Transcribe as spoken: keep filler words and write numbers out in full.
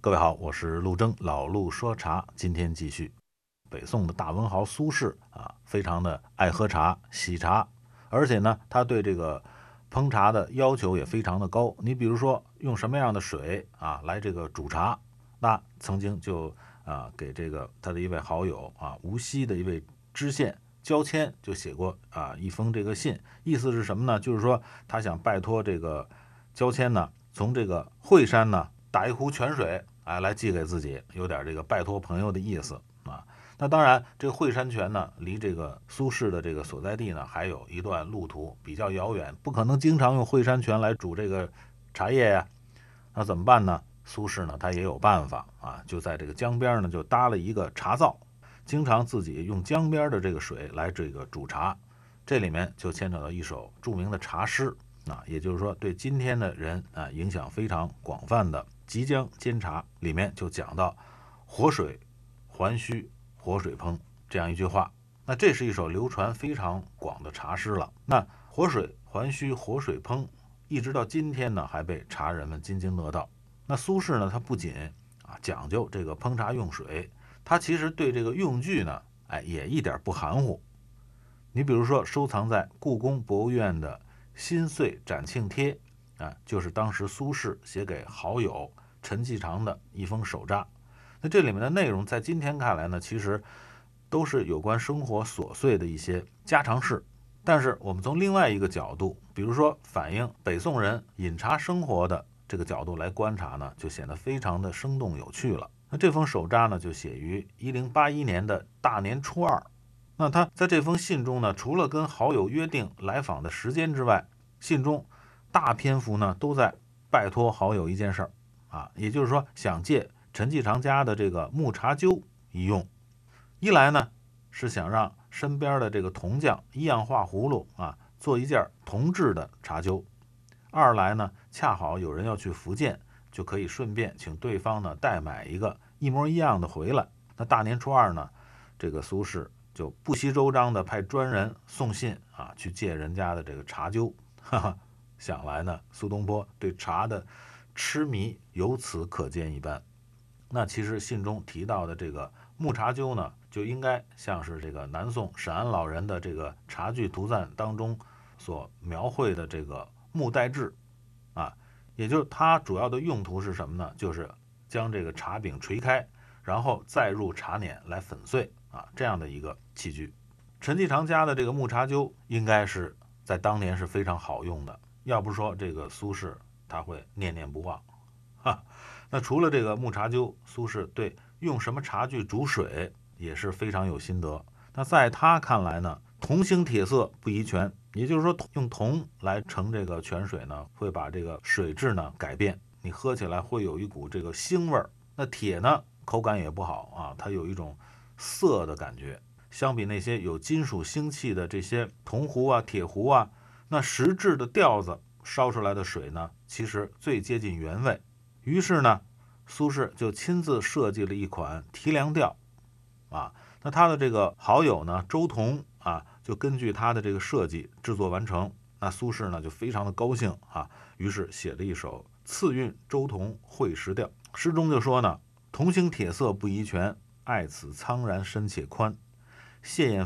各位好，我是陆征，老陆说茶，今天继续。北宋的大文豪苏轼啊，非常的爱喝茶、喜茶，而且呢，他对这个烹茶的要求也非常的高。你比如说用什么样的水啊来这个煮茶，那曾经就啊给这个他的一位好友啊无锡的一位知县焦谦就写过啊一封这个信，意思是什么呢？就是说他想拜托这个焦谦呢，从这个惠山呢打一壶泉水，哎，来寄给自己，有点这个拜托朋友的意思啊。那当然，这个惠山泉呢，离这个苏轼的这个所在地呢，还有一段路途，比较遥远，不可能经常用惠山泉来煮这个茶叶呀。那怎么办呢？苏轼呢，他也有办法啊，就在这个江边呢，就搭了一个茶灶，经常自己用江边的这个水来这个煮茶。这里面就牵扯到一首著名的茶诗啊，也就是说，对今天的人啊影响非常广泛的《即江煎茶》里面就讲到活水还须活水烹这样一句话。那这是一首流传非常广的茶诗了。那活水还须活水烹，一直到今天呢，还被茶人们津津乐道。那苏轼呢，他不仅啊讲究这个烹茶用水，他其实对这个用具呢，哎也一点不含糊。你比如说，收藏在故宫博物院的新岁展庆帖啊，就是当时苏轼写给好友陈继常的一封手札。那这里面的内容在今天看来呢，其实都是有关生活琐碎的一些家常事。但是我们从另外一个角度，比如说反映北宋人饮茶生活的这个角度来观察呢，就显得非常的生动有趣了。那这封手札呢，就写于一零八一年的大年初二。那他在这封信中呢，除了跟好友约定来访的时间之外，信中大篇幅呢都在拜托好友一件事儿啊，也就是说想借陈继常家的这个木茶灸一用。一来呢是想让身边的这个铜匠一样画葫芦啊，做一件铜制的茶灸；二来呢，恰好有人要去福建，就可以顺便请对方呢代买一个一模一样的回来。那大年初二呢，这个苏轼就不惜周章的派专人送信啊，去借人家的这个茶灸。哈哈，想来呢，苏东坡对茶的痴迷由此可见一斑。那其实信中提到的这个木茶灸呢，就应该像是这个南宋沈安老人的这个茶具图赞当中所描绘的这个木代制啊，也就是它主要的用途是什么呢？就是将这个茶饼捶开，然后再入茶碾来粉碎啊，这样的一个器具。陈继常家的这个木茶灸应该是在当年是非常好用的，要不说这个苏轼他会念念不忘哈。那除了这个木茶灸，苏轼对用什么茶具煮水也是非常有心得。那在他看来呢，铜兴铁色不宜泉，也就是说用铜来盛这个泉水呢，会把这个水质呢改变，你喝起来会有一股这个腥味儿。那铁呢口感也不好啊，它有一种涩的感觉。相比那些有金属腥气的这些铜壶啊、铁壶啊，那实质的吊子烧出来的水呢，其实最接近原味。于是呢，苏轼就亲自设计了一款提凉吊啊。那他的这个好友呢，周同啊，就根据他的这个设计制作完成。那苏轼呢，就非常的高兴啊，于是写了一首《赐韵周同会时调》。诗中就说呢：“铜兴铁色不宜泉，爱此苍然深且宽。谢眼